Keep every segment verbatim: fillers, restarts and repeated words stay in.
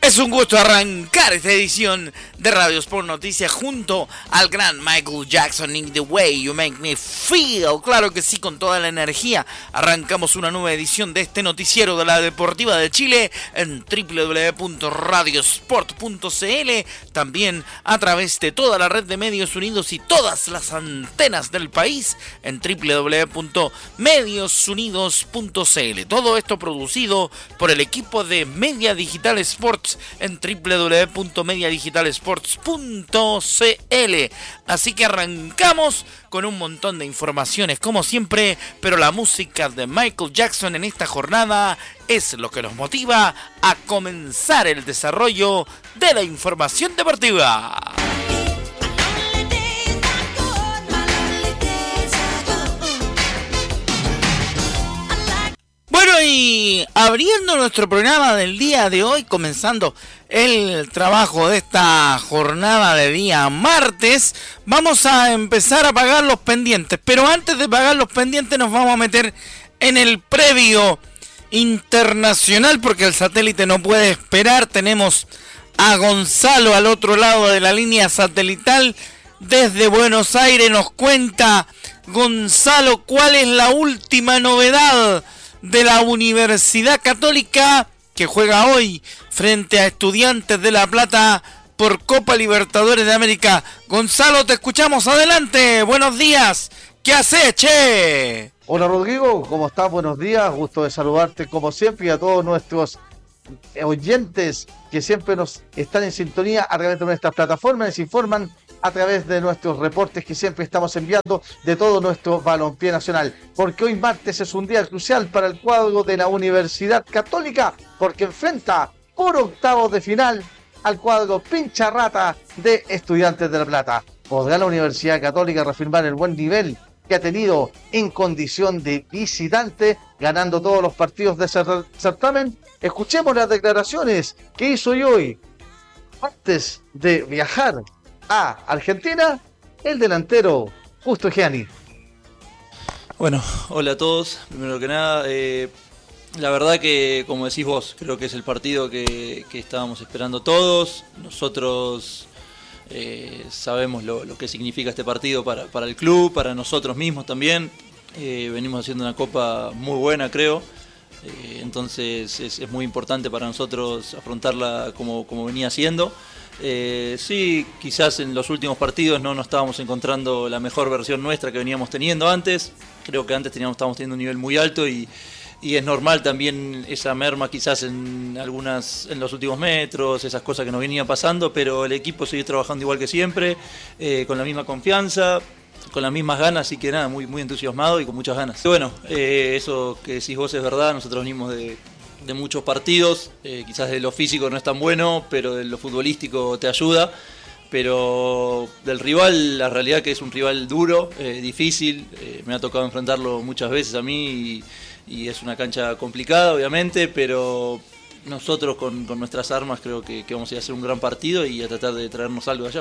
Es un gusto arrancar esta edición de Radio Sport Noticias junto al gran Michael Jackson in the way you make me feel. Claro que sí, con toda la energía. Arrancamos una nueva edición de este noticiero de la Deportiva de Chile en doble u doble u doble u punto radiosport punto c l. También a través de toda la red de medios unidos y todas las antenas del país en doble u doble u doble u punto medios unidos punto c l. Todo esto producido por el equipo de Media Digital Sports en doble u doble u doble u punto media digital sports punto c l. Así que arrancamos con un montón de informaciones como siempre, pero la música de Michael Jackson en esta jornada es lo que nos motiva a comenzar el desarrollo de la información deportiva. Bueno, y abriendo nuestro programa del día de hoy, comenzando el trabajo de esta jornada de día martes, vamos a empezar a pagar los pendientes. Pero antes de pagar los pendientes nos vamos a meter en el previo internacional porque el satélite no puede esperar. Tenemos a Gonzalo al otro lado de la línea satelital desde Buenos Aires. Nos cuenta, Gonzalo, ¿cuál es la última novedad de la Universidad Católica que juega hoy frente a Estudiantes de La Plata por Copa Libertadores de América? Gonzalo, te escuchamos, adelante, buenos días, ¿qué haces, che? Hola Rodrigo, ¿cómo estás? Buenos días, gusto de saludarte como siempre y a todos nuestros oyentes que siempre nos están en sintonía a través de nuestras plataformas, nos informan a través de nuestros reportes que siempre estamos enviando de todo nuestro balompié nacional, porque hoy martes es un día crucial para el cuadro de la Universidad Católica, porque enfrenta por octavos de final al cuadro Pincharrata de Estudiantes de La Plata. ¿Podrá la Universidad Católica reafirmar el buen nivel que ha tenido en condición de visitante, ganando todos los partidos de ese certamen? Escuchemos las declaraciones que hizo hoy, antes de viajar a Argentina, el delantero Justo Gianni. Bueno, hola a todos. Primero que nada, eh, la verdad que, como decís vos, creo que es el partido que, que estábamos esperando todos. Nosotros eh, sabemos lo, lo que significa este partido para, para el club, para nosotros mismos también. Eh, venimos haciendo una copa muy buena, creo. Eh, entonces es, es muy importante para nosotros afrontarla como, como venía siendo. Eh, sí, quizás en los últimos partidos no nos estábamos encontrando la mejor versión nuestra que veníamos teniendo antes. Creo que antes teníamos, estábamos teniendo un nivel muy alto y, y es normal también esa merma quizás en algunas en los últimos metros, esas cosas que nos venían pasando, pero el equipo sigue trabajando igual que siempre, eh, con la misma confianza, con las mismas ganas, así que nada, muy, muy entusiasmado y con muchas ganas. Y bueno, eh, eso que decís vos es verdad, nosotros venimos de... de muchos partidos, eh, quizás de lo físico no es tan bueno, pero de lo futbolístico te ayuda, pero del rival, la realidad que es un rival duro, eh, difícil, eh, me ha tocado enfrentarlo muchas veces a mí y, y es una cancha complicada obviamente, pero nosotros con, con nuestras armas creo que, que vamos a ir a hacer un gran partido y a tratar de traernos algo de allá.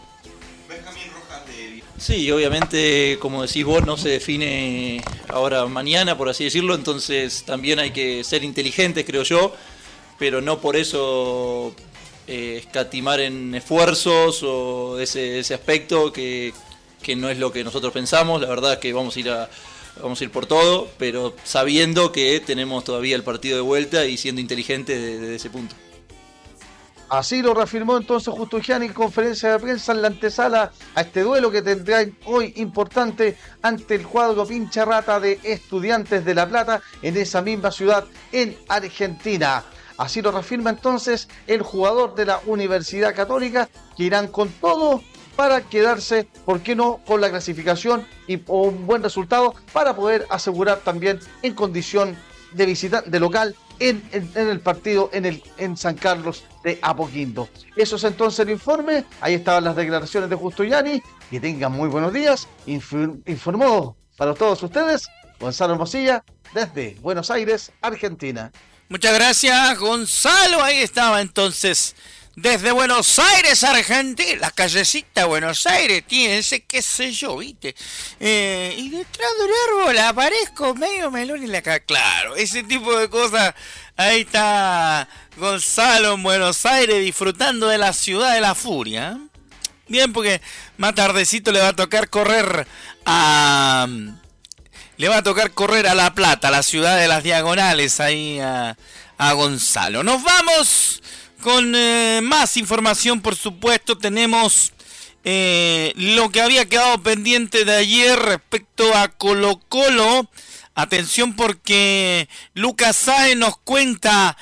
Sí, obviamente, como decís vos, no se define ahora mañana, por así decirlo, entonces también hay que ser inteligentes, creo yo, pero no por eso eh, escatimar en esfuerzos o ese, ese aspecto que, que no es lo que nosotros pensamos. La verdad es que vamos a ir a, vamos a ir por todo, pero sabiendo que tenemos todavía el partido de vuelta y siendo inteligentes desde ese punto. Así lo reafirmó entonces Justo Gianni en conferencia de prensa en la antesala a este duelo que tendrá hoy importante ante el cuadro Pincharrata de Estudiantes de La Plata en esa misma ciudad en Argentina. Así lo reafirma entonces el jugador de la Universidad Católica, que irán con todo para quedarse, ¿por qué no?, con la clasificación y un buen resultado para poder asegurar también en condición de visita, de local, En, en, en el partido en, el, en San Carlos de Apoquindo. Eso es entonces el informe. Ahí estaban las declaraciones de Justo Gianni. Que tengan muy buenos días. Inf- informó para todos ustedes Gonzalo Hermosilla desde Buenos Aires, Argentina. Muchas gracias, Gonzalo. Ahí estaba entonces desde Buenos Aires, Argentina. La callecita de Buenos Aires tiene ese qué sé yo, ¿viste? Eh, y detrás de un árbol aparezco medio melón en la cara. Claro, ese tipo de cosas Ahí está Gonzalo en Buenos Aires disfrutando de la ciudad de la furia. Bien, porque más tardecito le va a tocar correr a... Le va a tocar correr a La Plata, la ciudad de las diagonales, ahí a, a Gonzalo. Nos vamos con eh, más información, por supuesto. Tenemos eh, lo que había quedado pendiente de ayer respecto a Colo Colo. Atención porque Lucas Sáez nos cuenta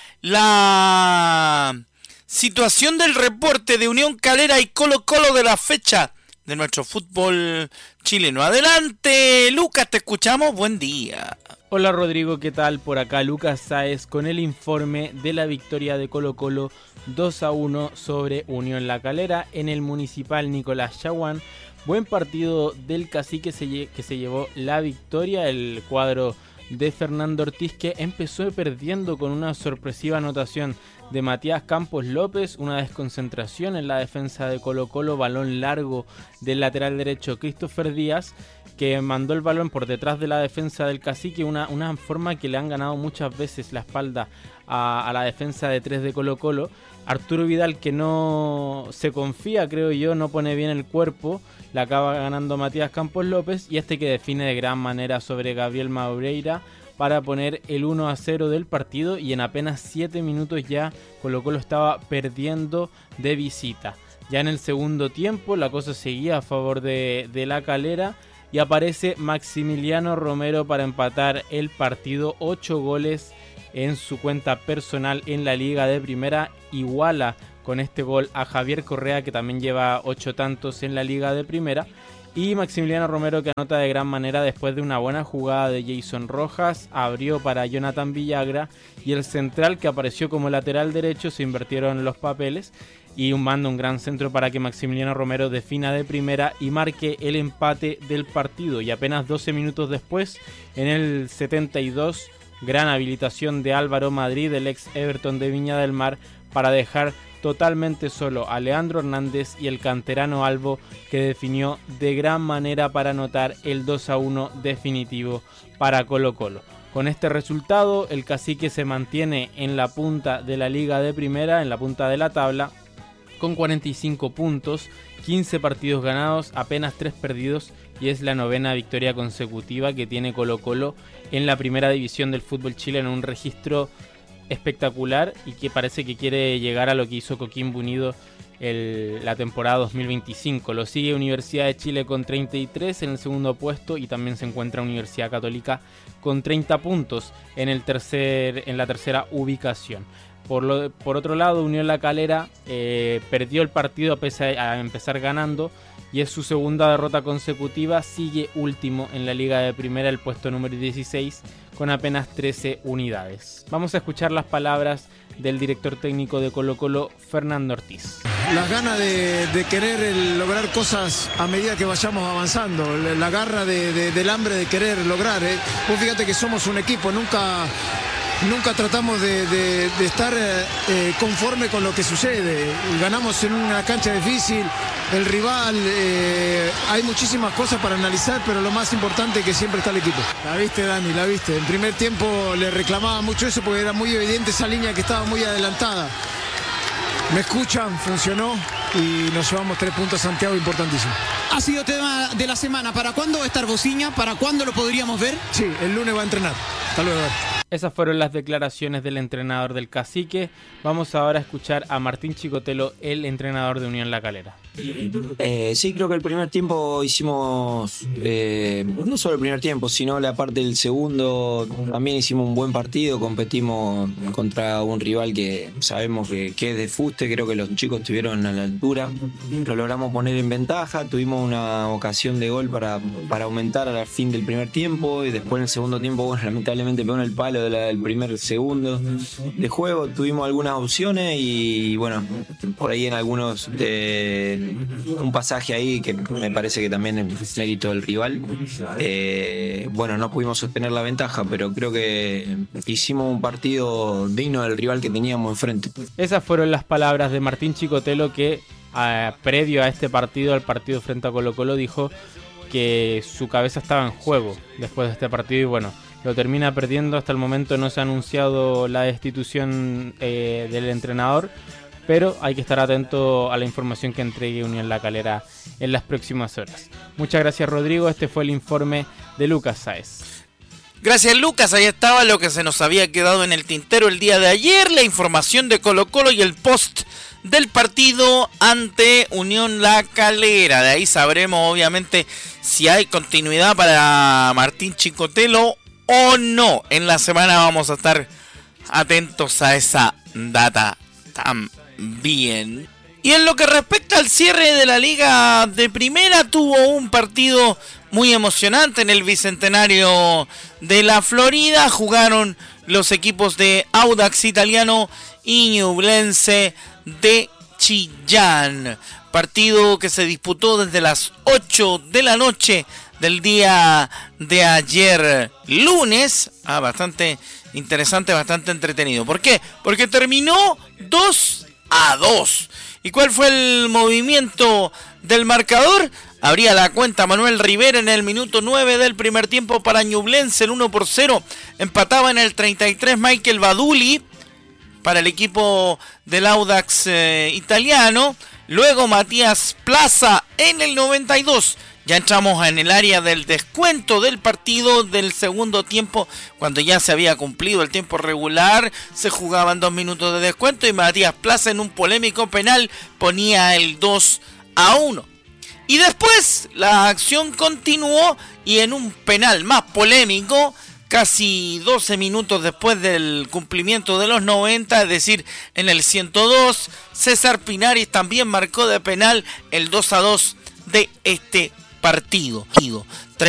la situación del reporte de Unión Calera y Colo Colo de la fecha de nuestro fútbol chileno. Adelante, Lucas, te escuchamos. Buen día. Hola Rodrigo, ¿qué tal? Por acá Lucas Sáez con el informe de la victoria de Colo Colo dos a uno sobre Unión La Calera en el Municipal Nicolás Chaguán. Buen partido del Cacique que se llevó la victoria. El cuadro de Fernando Ortiz, que empezó perdiendo con una sorpresiva anotación de Matías Campos López, una desconcentración en la defensa de Colo Colo, balón largo del lateral derecho Christopher Díaz, que mandó el balón por detrás de la defensa del Cacique, una, una forma que le han ganado muchas veces la espalda a, a la defensa de tres de Colo Colo. Arturo Vidal, que no se confía, creo yo, no pone bien el cuerpo, la acaba ganando Matías Campos López, y este que define de gran manera sobre Gabriel Maureira para poner el uno a cero del partido, y en apenas siete minutos ya Colo Colo estaba perdiendo de visita. Ya en el segundo tiempo la cosa seguía a favor de, de La Calera, y aparece Maximiliano Romero para empatar el partido. Ocho goles en su cuenta personal en la Liga de Primera, iguala con este gol a Javier Correa, que también lleva ocho tantos en la Liga de Primera, y Maximiliano Romero, que anota de gran manera después de una buena jugada de Jason Rojas, abrió para Jonathan Villagra, y el central, que apareció como lateral derecho, se invirtieron los papeles y manda un gran centro para que Maximiliano Romero defina de primera y marque el empate del partido. Y apenas doce minutos después, en el setenta y dos, gran habilitación de Álvaro Madrid, el ex Everton de Viña del Mar, para dejar totalmente solo a Leandro Hernández y el canterano Albo, que definió de gran manera para anotar el dos a uno definitivo para Colo Colo. Con este resultado, el Cacique se mantiene en la punta de la Liga de Primera, en la punta de la tabla, con cuarenta y cinco puntos, quince partidos ganados, apenas tres perdidos, y es la novena victoria consecutiva que tiene Colo Colo en la primera división del fútbol chileno, un registro espectacular y que parece que quiere llegar a lo que hizo Coquimbo Unido el, la temporada dos mil veinticinco. Lo sigue Universidad de Chile con treinta y tres en el segundo puesto, y también se encuentra Universidad Católica con treinta puntos en, el tercer, en la tercera ubicación. Por, lo, por otro lado, Unión La Calera eh, perdió el partido a pesar a empezar ganando, y es su segunda derrota consecutiva. Sigue último en la Liga de Primera, el puesto número dieciséis, con apenas trece unidades. Vamos a escuchar las palabras del director técnico de Colo Colo, Fernando Ortiz. Las ganas de, de querer el, lograr cosas a medida que vayamos avanzando, la garra de, de, del hambre de querer lograr. ¿eh? Vos fíjate que somos un equipo, nunca... Nunca tratamos de, de, de estar eh, conforme con lo que sucede. Ganamos en una cancha difícil, el rival, eh, hay muchísimas cosas para analizar, pero lo más importante es que siempre está el equipo. La viste, Dani, la viste. En primer tiempo le reclamaba mucho eso porque era muy evidente esa línea que estaba muy adelantada. Me escuchan, funcionó y nos llevamos tres puntos a Santiago, importantísimo. Ha sido tema de la semana. ¿Para cuándo va a estar Bociña? ¿Para cuándo lo podríamos ver? Sí, el lunes va a entrenar. Hasta luego. Esas fueron las declaraciones del entrenador del Cacique. Vamos ahora a escuchar a Martín Chicotelo, el entrenador de Unión La Calera. Eh, sí, creo que el primer tiempo hicimos, eh, no solo el primer tiempo, sino la parte del segundo, también hicimos un buen partido, competimos contra un rival que sabemos que, que es de fuste, creo que los chicos estuvieron a la altura, lo logramos poner en ventaja, tuvimos una ocasión de gol para, para aumentar al fin del primer tiempo, y después en el segundo tiempo, bueno, lamentablemente pegó en el palo de la, del primer segundo de juego, tuvimos algunas opciones y bueno, por ahí en algunos de un pasaje ahí que me parece que también es mérito del rival. Eh, bueno, no pudimos sostener la ventaja, pero creo que hicimos un partido digno del rival que teníamos enfrente. Esas fueron las palabras de Martín Chicotelo, que eh, previo a este partido, al partido frente a Colo Colo, dijo que su cabeza estaba en juego después de este partido, y bueno, lo termina perdiendo. Hasta el momento no se ha anunciado la destitución eh, del entrenador, pero hay que estar atento a la información que entregue Unión La Calera en las próximas horas. Muchas gracias, Rodrigo. Este fue el informe de Lucas Sáez. Gracias, Lucas. Ahí estaba lo que se nos había quedado en el tintero el día de ayer, la información de Colo Colo y el post del partido ante Unión La Calera. De ahí sabremos obviamente si hay continuidad para Martín Chicotelo o no. En la semana vamos a estar atentos a esa data también. Y en lo que respecta al cierre de la Liga de Primera, tuvo un partido muy emocionante en el Bicentenario de la Florida. Jugaron los equipos de Audax Italiano y Ñublense de Chillán. Partido que se disputó desde las ocho de la noche del día de ayer lunes. Ah, bastante interesante, bastante entretenido. ¿Por qué? Porque terminó dos a dos. ¿Y cuál fue el movimiento del marcador? Abría la cuenta Manuel Rivera en el minuto nueve del primer tiempo para Ñublense, el uno por cero. Empataba en el treinta y tres Michael Baduli para el equipo del Audax eh, italiano. Luego Matías Plaza en el noventa y dos. Ya entramos en el área del descuento del partido del segundo tiempo, cuando ya se había cumplido el tiempo regular. Se jugaban dos minutos de descuento y Matías Plaza, en un polémico penal, ponía el dos a uno. Y después la acción continuó y en un penal más polémico, casi doce minutos después del cumplimiento de los noventa, es decir, en el ciento dos, César Pinares también marcó de penal el dos a dos de este partido.